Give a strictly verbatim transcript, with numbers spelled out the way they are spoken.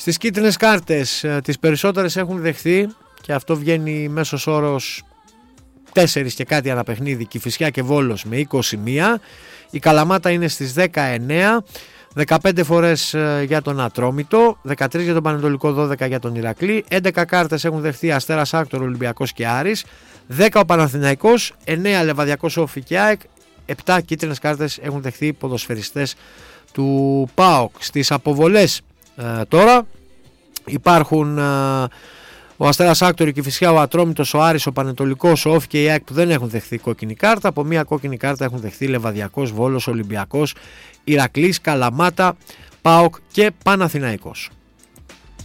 Στις κίτρινες κάρτες τις περισσότερες έχουν δεχθεί και αυτό βγαίνει μέσος όρος τέσσερις και κάτι ανά παιχνίδι, Κηφισιά και Βόλος με είκοσι μία. Η Καλαμάτα είναι στις δεκαεννέα, δεκαπέντε φορές για τον Ατρόμητο, δεκατρείς για τον Πανετολικό, δώδεκα για τον Ηρακλή. έντεκα κάρτες έχουν δεχθεί Αστέρας Άκτορ, Ολυμπιακός και Άρης, δέκα ο Παναθηναϊκός, εννέα Λεβαδιακός Όφη και ΑΕΚ, επτά κίτρινες κάρτες έχουν δεχθεί ποδοσφαιριστές του ΠΑΟΚ. Στις αποβολές ε, τώρα υπάρχουν ε, ο Αστέρας Άκτορ, η Κηφισιά, ο Ατρόμητος, ο Άρης, ο Πανετολικός, ο Όφη και η ΑΕΚ που δεν έχουν δεχθεί κόκκινη κάρτα. Από μία κόκκινη κάρτα έχουν δεχθεί Λεβαδιακός, Βόλος, Ολυμπιακός, Ηρακλής, Καλαμάτα, ΠΑΟΚ και Παναθηναϊκός.